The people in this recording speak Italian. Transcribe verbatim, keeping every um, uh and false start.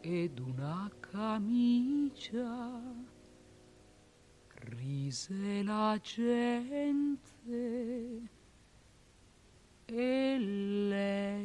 ed una camicia. Rise la gente e lei